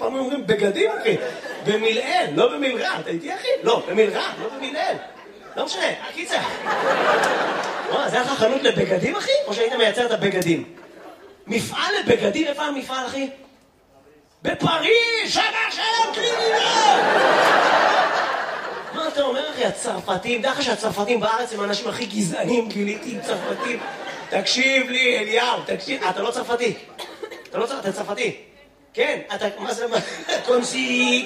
פעמים אומרים בגדים, אחי. במילאל, לא במילרע. אתה איתי, אחי? לא, במילרע, לא במילאל. לא משנה, הקיצר. זה היה לך חנות לבגדים, אחי? או שהיית מייצר את הבגדים? מפעל לבגדים? איפה המפעל, אחי? בפריז! שבר שלום קרימינל! מה אתה אומר, אחי? הצרפתים, דרך שהצרפתים בארץ הם האנשים הכי גזענים, גיליתי עם צרפתים. תקשיב לי, אליהו, תקשיב. אתה לא צרפתי. אתה צרפתי. כן, אתה, מה זה, קונסי,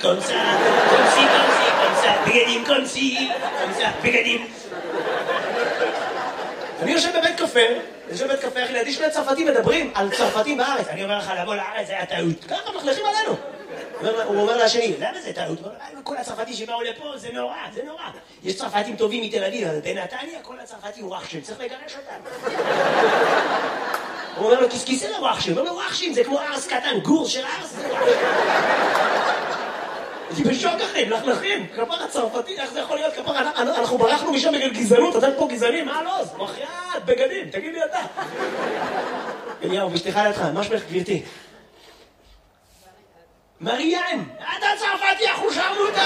בגדים, קונסי, בגדים. אני יושב בבית קפה, אחי, לידי שני צרפתים מדברים על צרפתים בארץ. אני אומר לך, לבוא לארץ, זה היה טעות. ככה מחלכים עלינו. הוא אומר לשני, למה זה טעות? כל הצרפתים שבאו לפה, זה נורא. יש צרפתים טובים מתל אביב, אבל בנתניה כל הצרפתים וואחשים, צריך לגרש אותם. הוא אומר לו, כיסא לוואחשים. הוא אומר לו, וואחשים, זה כמו ארס קטן, גור של ארס. אני בשוק אחי, מלכלכים. כפר הצרפתי, איך זה יכול להיות? כפר, אנחנו ברחנו משם בגלל גזענות, אתם פה גזענים, מה לא? מחייאת, בגדים, תגיד לי אתה. אליהו, ואשתך לידך, מה שמך גבירתי? מריאן, אתה צרפתי, אחו שרמוטה!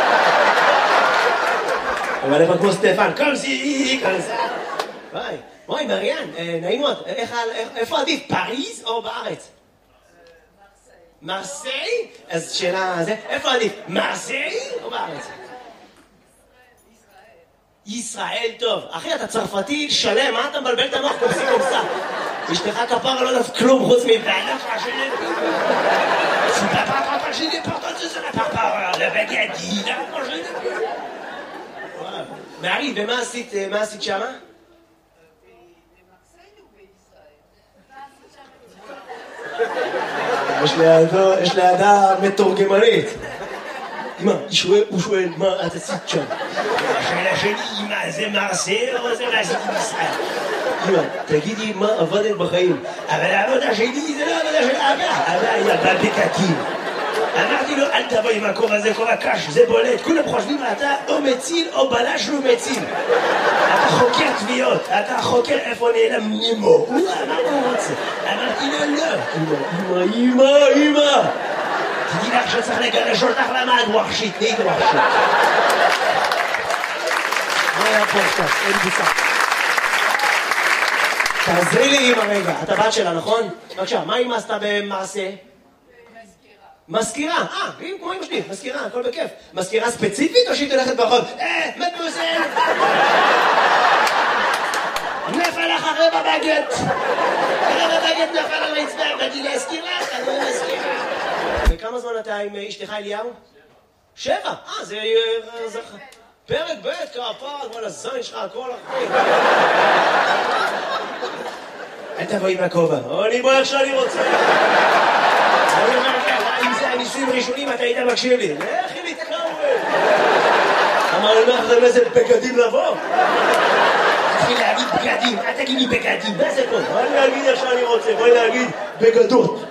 אבל איפה כמו סטפן, קומסי. וואי, מריאן, נעים מאוד, איפה עדיף, פריז או בארץ? מרסיי? אז שאלה, איפה עדיף, מרסיי או בארץ? ישראל, טוב. אחי, אתה צרפתי שלם, מה אתה מבלבל את המוח קומסה? אשתך כפרה לא יודעת כלום חוץ מבעלה פרשנית. C'est pas par rapport à j'ai des portes de ça par rapport le baguette là moi je voilà mais arrive ומה עשית שמה? יש לידה מתורגמנית. אמא, הוא שואל מה את עשית שם? השאלה שלי, אמא, זה מרסיי או זה מה עשיתי בישראל? אמא, תגידי מה עבדת בחיים. אבל העבודה שלי זה לא עבודה של אבא היה בבקקים. אמרתי לו, אל תבוא עם הכובע הזה, כובע קש, זה בולט. כולם חושבים, אתה או מציל או בלש לא מציל. אתה חוקר תביעות, אתה חוקר איפה נעלם נימו. מה הוא רוצה? אמרתי לו, לא. אמא. תדעי לך שצריך לגרש אותך למה את ווחשית, נהיית ווחשית. מה היה פה עכשיו? אין בוצע. תעזרי לי אמא רגע, אתה בת שלה, נכון? בבקשה, מה אמא עשתה במעשה? מזכירה, כמו אמא שלי, מזכירה, הכל בכיף. מזכירה ספציפית או שהיא תלכת ברחוב? מדמוזל! נפל לך רבע בגט! רבע בגט נפל על הרצפה, באתי להזכיר לך, אני לא מזכירה. וכמה זמן אתה עם אשתך אליהו? 7! זה זכה. פרק ב' כפרה, כל הזין שלך, הכל אחרי. אל תבוא עם הכובע. אני בוא איך שאני רוצה. אני אומר ככה, אם זה הניסויים ראשונים, אתה היית מקשיב לי. לכי להתקרב. אמר לי, מה זה איזה בגדים לבוא? תתחיל להגיד בגדים, אל תגיד לי בגדים. מה זה פה? בואי להגיד איך שאני רוצה, בואי להגיד בגדות.